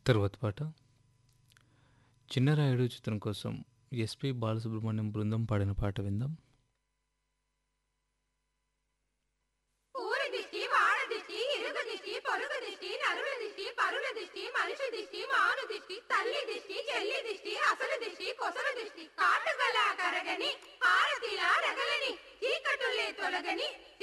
తరువాత పాట 'చిన్నరాయుడు' చిత్రం కోసం ఎస్పి బాలసుబ్రహ్మణ్యం బృందం పాడిన పాట విందాం. ఊరి దిష్టి, వాడ దిష్టి, ఇరుగు దిష్టి, పొరుగు దిష్టి, నరుల దిష్టి, పరుల దిష్టి, మనిషి దిష్టి, మాను దిష్టి, తల్లి దిష్టి, చెల్లి దిష్టి, అసలు దిష్టి, కొసలు దిష్టి, కాటుగలా కరగని హారతిలా రగలని చీకటులే తొలగని